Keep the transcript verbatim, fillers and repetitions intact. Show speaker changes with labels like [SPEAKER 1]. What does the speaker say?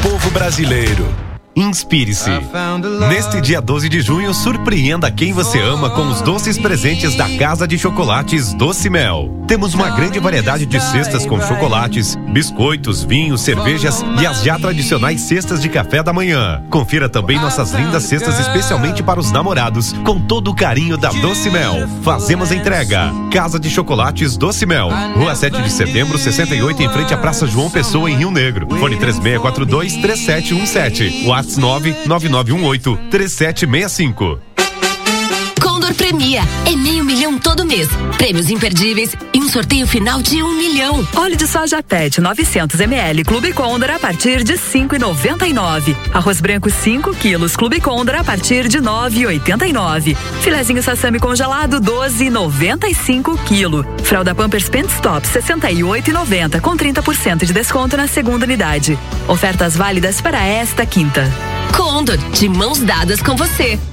[SPEAKER 1] povo brasileiro. Inspire-se. Neste dia doze de junho, surpreenda quem você ama com os doces presentes da Casa de Chocolates Doce Mel. Temos uma grande variedade de cestas com chocolates, biscoitos, vinhos, cervejas e as já tradicionais cestas de café da manhã. Confira também nossas lindas cestas especialmente para os namorados, com todo o carinho da Doce Mel. Fazemos a entrega. Casa de Chocolates Doce Mel, Rua sete de setembro, sessenta e oito, em frente à Praça João Pessoa, em Rio Negro. Fone três seis quatro dois, três sete um sete. WhatsApp nove nove nove um oito, três sete seis cinco.
[SPEAKER 2] Condor premia. É meio milhão todo mês. Prêmios imperdíveis e um sorteio final de um milhão.
[SPEAKER 3] Óleo de soja Pet novecentos mililitros Clube Condor a partir de cinco reais e noventa e nove centavos. Arroz branco cinco quilos Clube Condor a partir de nove reais e oitenta e nove centavos. Filezinho sassami congelado doze reais e noventa e cinco centavos quilo. Fralda Pampers Pant Stop sessenta e oito reais e noventa centavos com trinta por cento de desconto na segunda unidade. Ofertas válidas para esta quinta.
[SPEAKER 2] Condor, de mãos dadas com você.